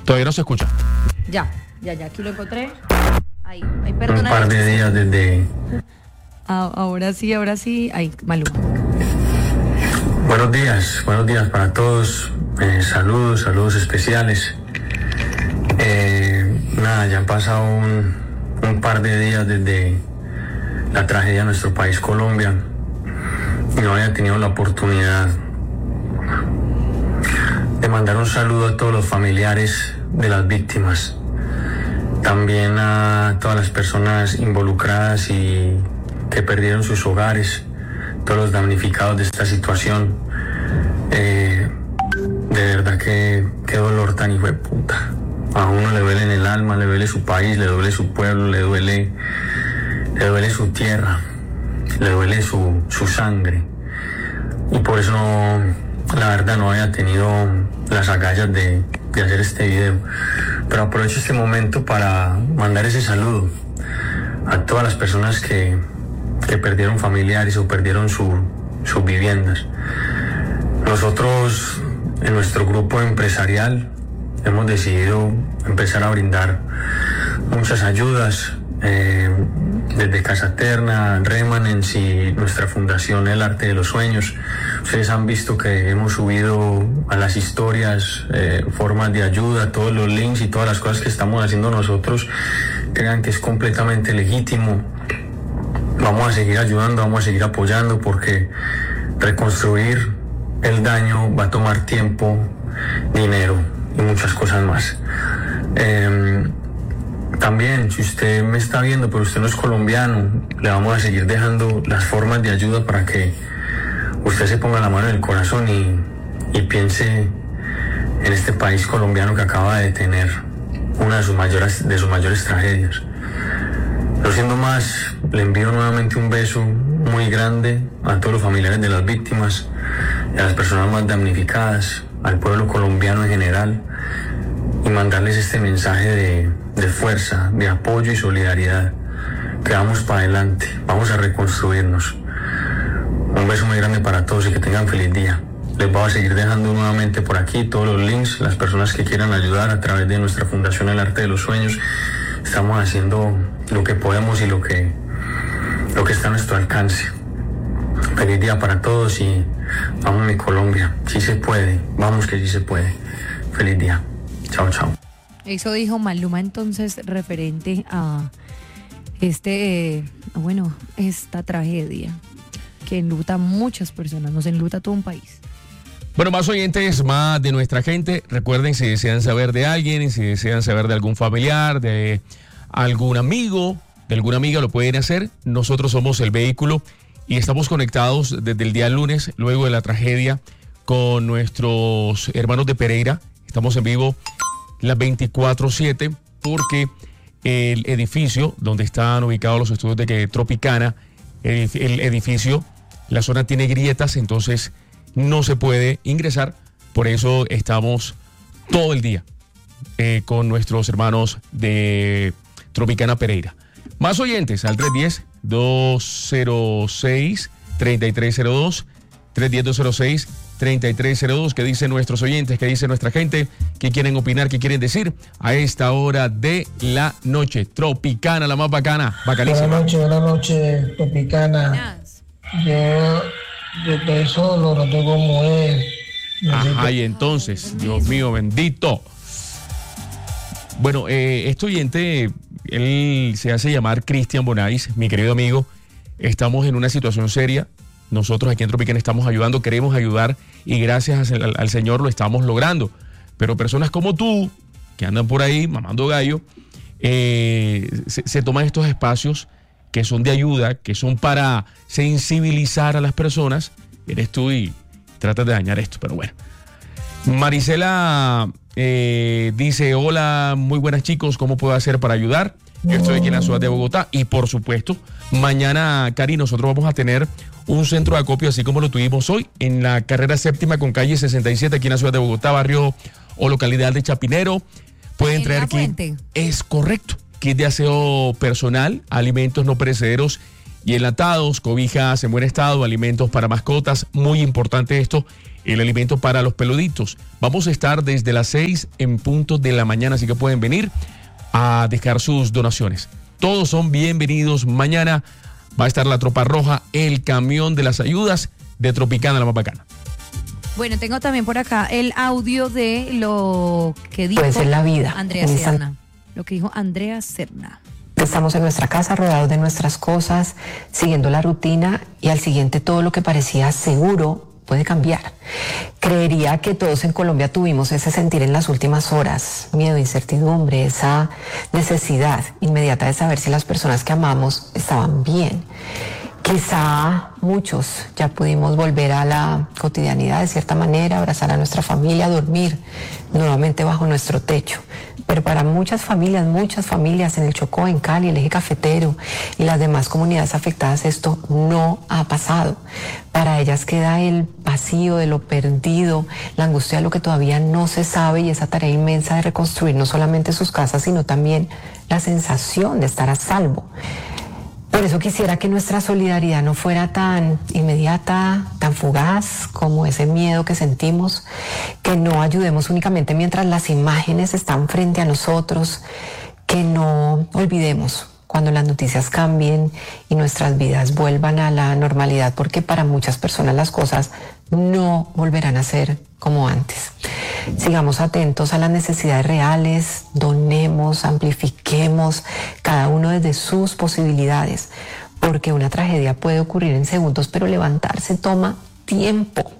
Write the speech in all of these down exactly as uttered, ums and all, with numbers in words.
Todavía no se escucha. Ya, ya, ya, aquí lo encontré. Ahí, ahí, Un perdona. par de días desde... Ah, ahora sí, ahora sí. Ahí, Maluma. Buenos días, buenos días para todos. Eh, saludos, saludos especiales. Eh, nada, ya han pasado un, un par de días desde la tragedia de nuestro país, Colombia. Y no había tenido la oportunidad de mandar un saludo a todos los familiares de las víctimas. También a todas las personas involucradas y que perdieron sus hogares, todos los damnificados de esta situación. Eh, de verdad que qué dolor tan hijo de puta. A uno le duele en el alma, le duele su país, le duele su pueblo, le duele, le duele su tierra, le duele su, su sangre. Y por eso no, la verdad no había tenido las agallas de, de hacer este video. Pero aprovecho este momento para mandar ese saludo a todas las personas que, que perdieron familiares o perdieron su, sus viviendas. Nosotros, en nuestro grupo empresarial, hemos decidido empezar a brindar muchas ayudas, eh, desde Casa Terna, Remanens y nuestra fundación El Arte de los Sueños. Ustedes han visto que hemos subido a las historias eh, formas de ayuda, todos los links y todas las cosas que estamos haciendo nosotros. Crean que es completamente legítimo. Vamos a seguir ayudando, vamos a seguir apoyando, porque reconstruir el daño va a tomar tiempo, dinero y muchas cosas más. Eh, también, si usted me está viendo pero usted no es colombiano, le vamos a seguir dejando las formas de ayuda para que usted se ponga la mano en el corazón y, y piense en este país colombiano que acaba de tener una de sus mayores, de sus mayores tragedias. No siendo más, le envío nuevamente un beso muy grande a todos los familiares de las víctimas y a las personas más damnificadas, al pueblo colombiano en general, y mandarles este mensaje de, de fuerza, de apoyo y solidaridad, que vamos para adelante, vamos a reconstruirnos. Un beso muy grande para todos y que tengan feliz día. Les voy a seguir dejando nuevamente por aquí todos los links, las personas que quieran ayudar a través de nuestra fundación El Arte de los Sueños. Estamos haciendo lo que podemos y lo que, lo que está a nuestro alcance. Feliz día para todos y vamos mi Colombia, sí se puede, vamos que sí se puede. Feliz día, chao, chao. Eso dijo Maluma entonces referente a este, eh, bueno, esta tragedia que enluta a muchas personas, nos enluta a todo un país. Bueno, más oyentes, más de nuestra gente. Recuerden, si desean saber de alguien, si desean saber de algún familiar, de algún amigo, de alguna amiga, lo pueden hacer. Nosotros somos El Vehículo y estamos conectados desde el día lunes, luego de la tragedia, con nuestros hermanos de Pereira. Estamos en vivo las veinticuatro siete porque el edificio donde están ubicados los estudios de que Tropicana, el, el edificio, la zona tiene grietas, entonces no se puede ingresar. Por eso estamos todo el día eh, con nuestros hermanos de Tropicana Pereira. Más oyentes al tres uno cero, dos cero seis, tres tres cero dos, tres uno cero, dos cero seis, tres tres cero dos. ¿Qué dicen nuestros oyentes? ¿Qué dice nuestra gente? ¿Qué quieren opinar? ¿Qué quieren decir? A esta hora de la noche. Tropicana, la más bacana, bacanísima. Buenas noches, buenas noches, Tropicana. Yo desde eso lo noto como es. Ajá, y entonces, Dios mío, bendito. Bueno, eh, este oyente, él se hace llamar Cristian Bonais, mi querido amigo. Estamos en una situación seria. Nosotros aquí en Tropicana estamos ayudando, queremos ayudar y gracias al, al Señor lo estamos logrando. Pero personas como tú, que andan por ahí mamando gallo, eh, se, se toman estos espacios que son de ayuda, que son para sensibilizar a las personas. Eres tú y tratas de dañar esto, pero bueno. Marisela eh, dice, hola, muy buenas chicos, ¿cómo puedo hacer para ayudar? Yo estoy aquí en la ciudad de Bogotá y por supuesto, mañana, Cari, nosotros vamos a tener un centro de acopio así como lo tuvimos hoy en la carrera séptima con calle sesenta y siete aquí en la ciudad de Bogotá, barrio o localidad de Chapinero. Pueden traer kit, es correcto, kit de aseo personal, alimentos no perecederos y enlatados, cobijas en buen estado, alimentos para mascotas, muy importante esto. el alimento para los peluditos. Vamos a estar desde las seis en punto de la mañana, así que pueden venir a dejar sus donaciones. Todos son bienvenidos. Mañana va a estar la Tropa Roja, el camión de las ayudas de Tropicana, la más bacana. Bueno, tengo también por acá el audio de lo que dijo Puede ser la vida. Andrea Serna. Lo que dijo Andrea Serna. Estamos en nuestra casa rodeados de nuestras cosas, siguiendo la rutina, y al siguiente todo lo que parecía seguro puede cambiar. Creería que todos en Colombia tuvimos ese sentir en las últimas horas, miedo, incertidumbre, esa necesidad inmediata de saber si las personas que amamos estaban bien. Quizá muchos ya pudimos volver a la cotidianidad de cierta manera, abrazar a nuestra familia, dormir nuevamente bajo nuestro techo. Pero para muchas familias, muchas familias en el Chocó, en Cali, el eje cafetero y las demás comunidades afectadas, esto no ha pasado. Para ellas queda el vacío de lo perdido, la angustia de lo que todavía no se sabe, y esa tarea inmensa de reconstruir no solamente sus casas, sino también la sensación de estar a salvo. Por eso quisiera que nuestra solidaridad no fuera tan inmediata, tan fugaz como ese miedo que sentimos, que no ayudemos únicamente mientras las imágenes están frente a nosotros, que no olvidemos cuando las noticias cambien y nuestras vidas vuelvan a la normalidad, porque para muchas personas las cosas no volverán a ser como antes. Sigamos atentos a las necesidades reales, donemos, amplifiquemos, cada uno desde sus posibilidades, porque una tragedia puede ocurrir en segundos, pero levantarse toma tiempo.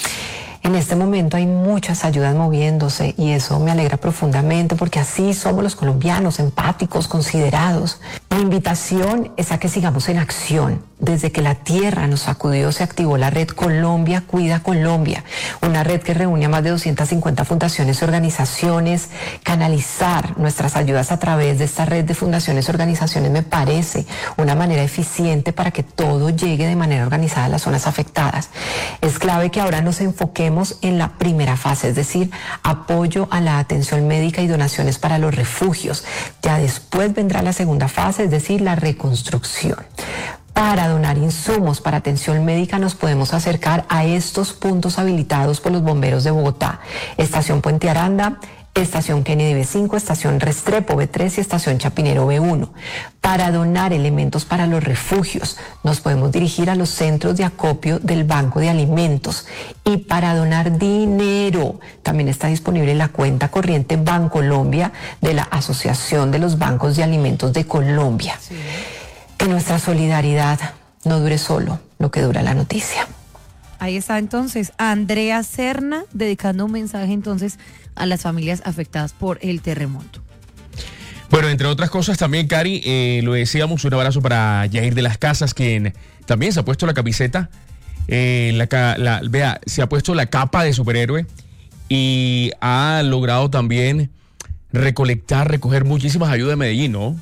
En este momento hay muchas ayudas moviéndose, y eso me alegra profundamente, porque así somos los colombianos, empáticos, considerados. Mi invitación es a que sigamos en acción. Desde que la tierra nos sacudió, se activó la red Colombia Cuida Colombia, una red que reúne a más de doscientas cincuenta fundaciones y organizaciones. Canalizar nuestras ayudas a través de esta red de fundaciones y organizaciones me parece una manera eficiente para que todo llegue de manera organizada a las zonas afectadas. Es clave que ahora nos enfoquemos en la primera fase, es decir, apoyo a la atención médica y donaciones para los refugios. Ya después vendrá la segunda fase, es decir, la reconstrucción. Para donar insumos para atención médica nos podemos acercar a estos puntos habilitados por los bomberos de Bogotá: Estación Puente Aranda, Estación Kennedy B cinco, Estación Restrepo B tres y Estación Chapinero B uno. Para donar elementos para los refugios nos podemos dirigir a los centros de acopio del Banco de Alimentos. Y para donar dinero también está disponible la cuenta corriente Bancolombia de la Asociación de los Bancos de Alimentos de Colombia. Sí. Que nuestra solidaridad no dure solo lo que dura la noticia. Ahí está entonces Andrea Serna dedicando un mensaje entonces a las familias afectadas por el terremoto. Bueno, entre otras cosas también, Cari, eh, lo decíamos, un abrazo para Yair de las Casas, quien también se ha puesto la camiseta, eh, la, la, vea, se ha puesto la capa de superhéroe y ha logrado también recolectar, recoger muchísimas ayudas de Medellín, ¿no?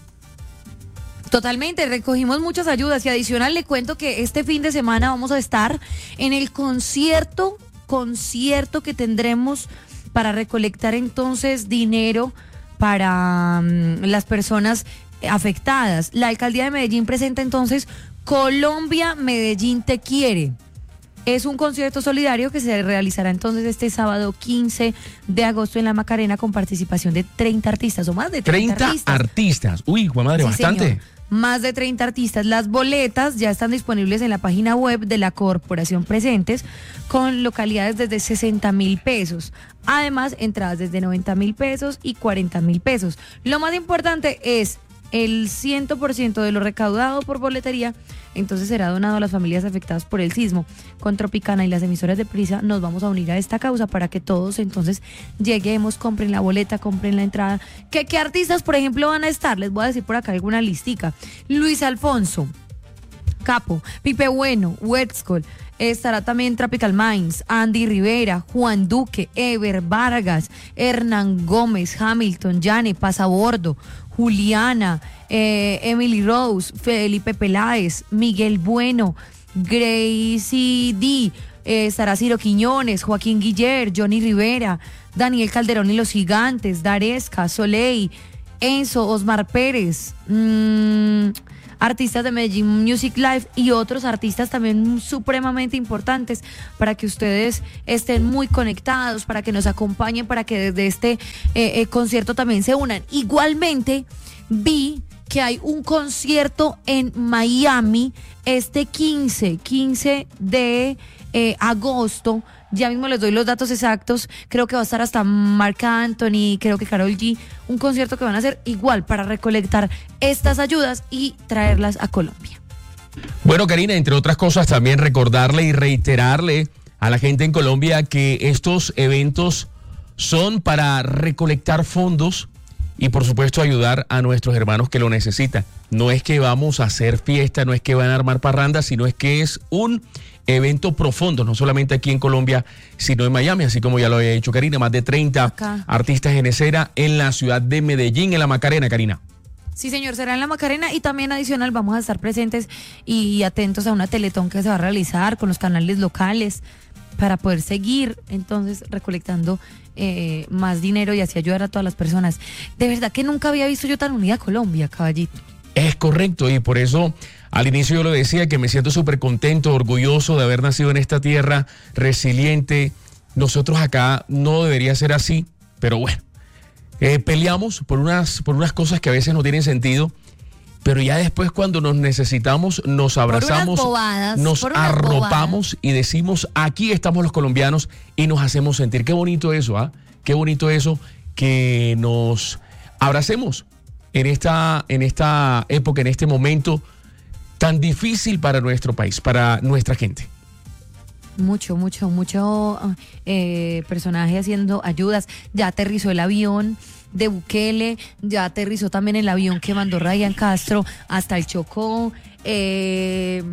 Totalmente, recogimos muchas ayudas, y adicional le cuento que este fin de semana vamos a estar en el concierto, concierto que tendremos para recolectar entonces dinero para um, las personas afectadas. La Alcaldía de Medellín presenta entonces Colombia Medellín Te Quiere. Es un concierto solidario que se realizará entonces este sábado quince de agosto en La Macarena, con participación de treinta artistas o más de treinta, treinta artistas. artistas. Uy, Juan madre, sí, bastante. Señor. Más de treinta artistas. Las boletas ya están disponibles en la página web de la Corporación Presentes, con localidades desde sesenta mil pesos. Además, entradas desde noventa mil pesos y cuarenta mil pesos. Lo más importante es el cien por ciento de lo recaudado por boletería, entonces será donado a las familias afectadas por el sismo. Con Tropicana y las emisoras de Prisa nos vamos a unir a esta causa para que todos entonces lleguemos, compren la boleta, compren la entrada. ¿Qué, qué artistas, por ejemplo, van a estar? Les voy a decir por acá alguna listica. Luis Alfonso, Capo, Pipe Bueno, Wetskol. Estará también Tropical Minds, Andy Rivera, Juan Duque, Ever Vargas, Hernán Gómez, Hamilton, Yane, Pasabordo, Juliana, eh, Emily Rose, Felipe Peláez, Miguel Bueno, Gracie D, eh, estará Ciro Quiñones, Joaquín Guiller, Johnny Rivera, Daniel Calderón y los Gigantes, Daresca, Soleil, Enzo, Osmar Pérez, mmm, artistas de Medellín Music Live y otros artistas también supremamente importantes para que ustedes estén muy conectados, para que nos acompañen, para que desde este eh, eh, concierto también se unan. Igualmente vi que hay un concierto en Miami este quince de eh, agosto. Ya mismo les doy los datos exactos. Creo que va a estar hasta Marc Anthony, creo que Karol G. Un concierto que van a hacer igual para recolectar estas ayudas y traerlas a Colombia. Bueno, Karina, entre otras cosas, también recordarle y reiterarle a la gente en Colombia que estos eventos son para recolectar fondos y por supuesto ayudar a nuestros hermanos que lo necesitan. No es que vamos a hacer fiesta, no es que van a armar parrandas, sino es que es un evento profundo, no solamente aquí en Colombia, sino en Miami, así como ya lo había dicho Karina, más de treinta Acá. artistas en escena en la ciudad de Medellín, en la Macarena, Karina. Sí, señor, será en la Macarena y también adicional vamos a estar presentes y atentos a una teletón que se va a realizar con los canales locales para poder seguir entonces recolectando eh, más dinero y así ayudar a todas las personas. De verdad que nunca había visto yo tan unida a Colombia, caballito. Es correcto, y por eso al inicio yo lo decía, que me siento súper contento, orgulloso de haber nacido en esta tierra, resiliente. Nosotros acá no debería ser así, pero bueno, eh, peleamos por unas, por unas cosas que a veces no tienen sentido, pero ya después cuando nos necesitamos, nos abrazamos, bobadas, nos arropamos bobadas. Y decimos, aquí estamos los colombianos y nos hacemos sentir. Qué bonito eso, ¿ah? ¿eh? Qué bonito eso, que nos abracemos en esta, en esta época, en este momento tan difícil para nuestro país, para nuestra gente. Mucho, mucho, mucho eh, personaje haciendo ayudas. Ya aterrizó el avión de Bukele, ya aterrizó también el avión que mandó Ryan Castro hasta el Chocó. Eh,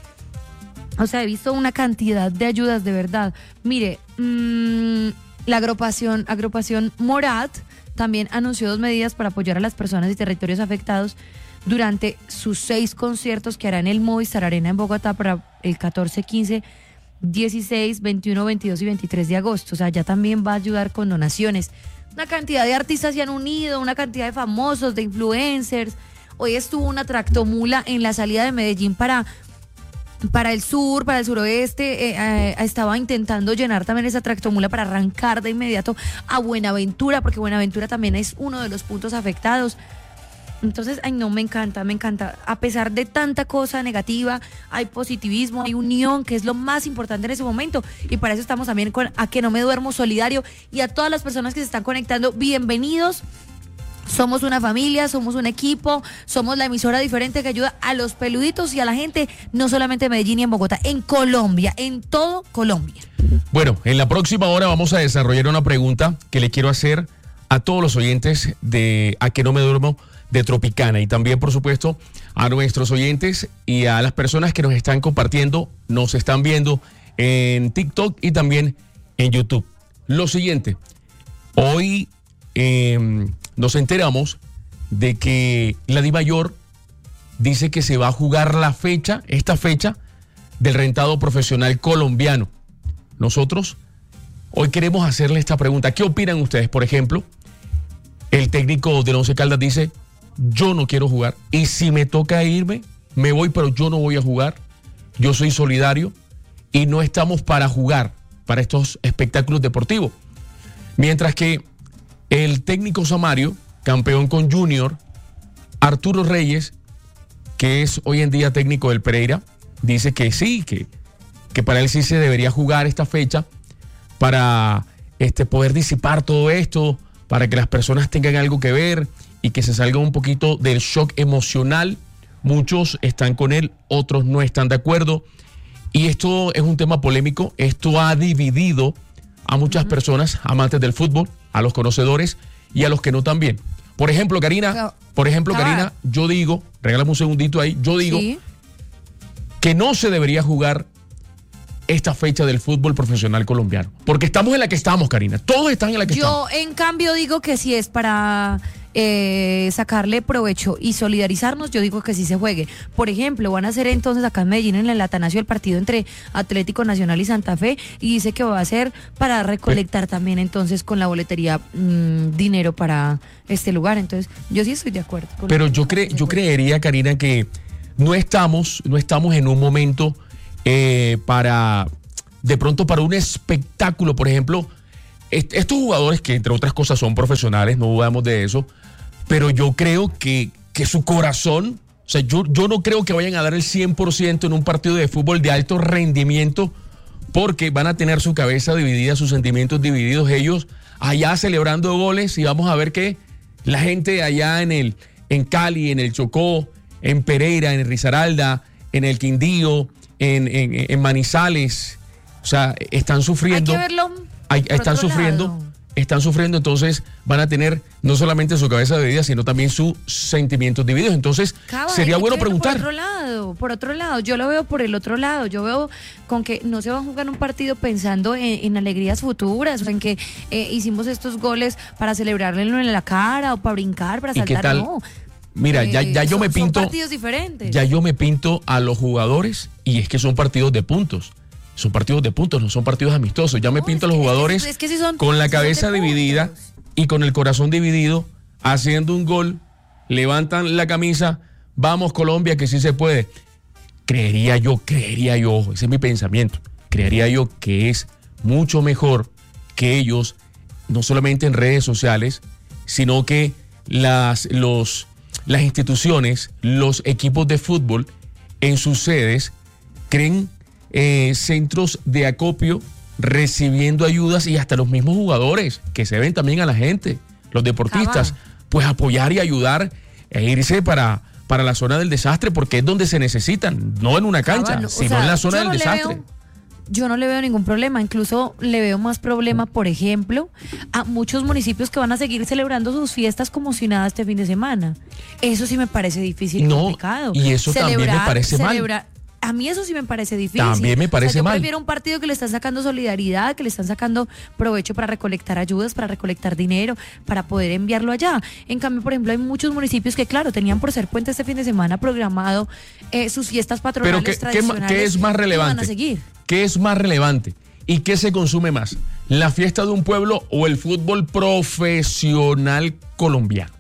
o sea, he visto una cantidad de ayudas de verdad. Mire, mmm, la agrupación, agrupación Morat también anunció dos medidas para apoyar a las personas y territorios afectados durante sus seis conciertos que hará en el Movistar Arena en Bogotá para el catorce, quince, dieciséis, veintiuno, veintidós y veintitrés de agosto. O sea, ya también va a ayudar con donaciones. Una cantidad de artistas se han unido, una cantidad de famosos, de influencers. Hoy estuvo una tractomula en la salida de Medellín para, para el sur, para el suroeste. Eh, eh, estaba intentando llenar también esa tractomula para arrancar de inmediato a Buenaventura, porque Buenaventura también es uno de los puntos afectados. Entonces, ay no, me encanta, me encanta. A pesar de tanta cosa negativa, hay positivismo, hay unión, que es lo más importante en ese momento. Y para eso estamos también con A Que No Me Duermo Solidario. Y a todas las personas que se están conectando, bienvenidos. Somos una familia, somos un equipo, somos la emisora diferente que ayuda a los peluditos y a la gente, no solamente en Medellín y en Bogotá, en Colombia, en todo Colombia. Bueno, en la próxima hora vamos a desarrollar una pregunta que le quiero hacer a todos los oyentes de A Que No Me Duermo de Tropicana, y también por supuesto a nuestros oyentes y a las personas que nos están compartiendo, nos están viendo en TikTok y también en YouTube. Lo siguiente, hoy eh, nos enteramos de que la Dimayor dice que se va a jugar la fecha, esta fecha del rentado profesional colombiano. Nosotros hoy queremos hacerle esta pregunta. ¿Qué opinan ustedes? Por ejemplo, el técnico del Once Caldas dice: yo no quiero jugar, y si me toca irme, me voy, pero yo no voy a jugar. Yo soy solidario y no estamos para jugar para estos espectáculos deportivos. Mientras que el técnico Samario, campeón con Junior, Arturo Reyes, que es hoy en día técnico del Pereira, dice que sí, que, que para él sí se debería jugar esta fecha para este, poder disipar todo esto, para que las personas tengan algo que ver y que se salga un poquito del shock emocional. Muchos están con él, otros no están de acuerdo. Y esto es un tema polémico. Esto ha dividido a muchas uh-huh. personas, amantes del fútbol, a los conocedores y a los que no también. Por ejemplo, Karina, no. por ejemplo, ah. Karina, yo digo, regálame un segundito ahí, yo digo ¿Sí? que no se debería jugar esta fecha del fútbol profesional colombiano. Porque estamos en la que estamos, Karina. Todos están en la que yo, estamos. Yo, en cambio, digo que si es para eh, sacarle provecho y solidarizarnos, yo digo que sí se juegue. Por ejemplo, van a hacer entonces acá en Medellín, en el Atanasio, el partido entre Atlético Nacional y Santa Fe, y dice que va a ser para recolectar Pero, también entonces con la boletería mmm, dinero para este lugar. Entonces, yo sí estoy de acuerdo. Con Pero yo, cre yo creería, Karina, que no estamos, no estamos en un momento eh, para, de pronto para un espectáculo, por ejemplo, est- estos jugadores que entre otras cosas son profesionales, no dudamos de eso, pero yo creo que, que su corazón, o sea, yo, yo no creo que vayan a dar el cien por ciento en un partido de fútbol de alto rendimiento, porque van a tener su cabeza dividida, sus sentimientos divididos, ellos allá celebrando goles, y vamos a ver que la gente allá en el en Cali, en el Chocó, en Pereira, en el Risaralda, en el Quindío, en, en, en Manizales, o sea, están sufriendo. Hay que verlo hay, por están otro sufriendo. lado. Están sufriendo, entonces van a tener no solamente su cabeza dividida, sino también sus sentimientos divididos. Entonces, Cava, sería hay bueno que verlo preguntar. Por otro lado, por otro lado, yo lo veo por el otro lado. Yo veo con que no se va a jugar un partido pensando en, en alegrías futuras, o en que eh, hicimos estos goles para celebrarlo en la cara o para brincar, para ¿Y qué saltar. tal? No. Mira, ya, Eh, ya yo son- me pinto. Son partidos diferentes. Ya yo me pinto a los jugadores, y es que son partidos de puntos. Son partidos de puntos, no son partidos amistosos. Ya me No, pinto es a los que- jugadores es que sí son- con la sí son de cabeza dividida puntos. y con el corazón dividido, haciendo un gol, levantan la camisa, vamos Colombia, que sí se puede. Creería yo, creería yo, ojo, ese es mi pensamiento, creería yo que es mucho mejor que ellos, no solamente en redes sociales, sino que las, los, las instituciones, los equipos de fútbol en sus sedes creen eh, centros de acopio, recibiendo ayudas, y hasta los mismos jugadores que se ven también a la gente, los deportistas, Cabal. pues apoyar y ayudar e irse para, para la zona del desastre, porque es donde se necesitan, no en una cancha, Cabal, o sino sea, en la zona yo del no le desastre. veo- Yo no le veo ningún problema, incluso le veo más problema, por ejemplo, a muchos municipios que van a seguir celebrando sus fiestas como si nada este fin de semana. Eso sí me parece difícil y No, complicado. y eso también me parece mal. celebrar- A mí eso sí me parece difícil. También me parece o sea, yo mal. prefiero un partido que le están sacando solidaridad, que le están sacando provecho para recolectar ayudas, para recolectar dinero, para poder enviarlo allá. En cambio, por ejemplo, hay muchos municipios que, claro, tenían por ser puente este fin de semana programado eh, sus fiestas Pero patronales ¿qué, qué, ma- tradicionales. qué es más y relevante? van a seguir. ¿Qué es más relevante? ¿Y qué se consume más? ¿La fiesta de un pueblo o el fútbol profesional colombiano?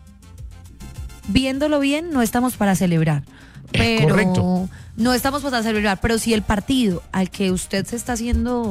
Viéndolo bien, no estamos para celebrar. Es Pero correcto. no estamos para celebrar, pero si el partido al que usted se está haciendo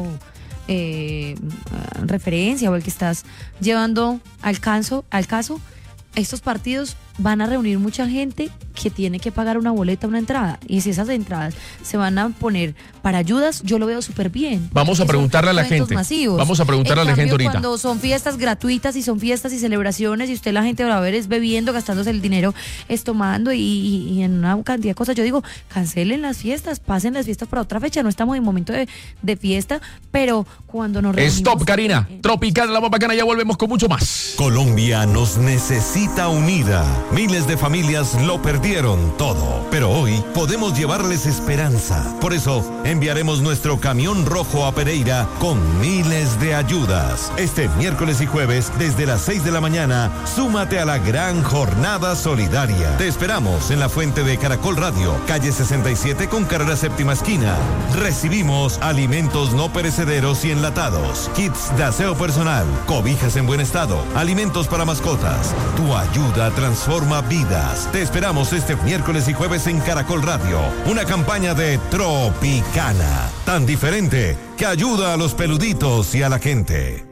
eh, referencia o el que estás llevando al, canso, al caso, estos partidos van a reunir mucha gente que tiene que pagar una boleta, una entrada. Y si esas entradas se van a poner para ayudas, yo lo veo súper bien. Vamos a Porque son preguntarle a la eventos gente. masivos. Vamos a preguntarle En a la gente cambio, ahorita. Cuando son fiestas gratuitas y son fiestas y celebraciones y usted la gente va a ver es bebiendo, gastándose el dinero, es tomando y, y- y en una cantidad de cosas. Yo digo, cancelen las fiestas, pasen las fiestas para otra fecha. No estamos en momento de, de fiesta, pero cuando nos reunimos... Stop, Karina. eh, Tropical, la más bacana, ya volvemos con mucho más. Colombia nos necesita unida. Miles de familias lo perdieron todo, pero hoy podemos llevarles esperanza. Por eso enviaremos nuestro camión rojo a Pereira con miles de ayudas. Este miércoles y jueves desde las seis de la mañana, súmate a la gran jornada solidaria. Te esperamos en la fuente de Caracol Radio, calle sesenta y siete con carrera séptima esquina. Recibimos alimentos no perecederos y enlatados, kits de aseo personal, cobijas en buen estado, alimentos para mascotas. Tu ayuda transforma vidas. Te esperamos este miércoles y jueves en Caracol Radio. Una campaña de Tropicana, tan diferente que ayuda a los peluditos y a la gente.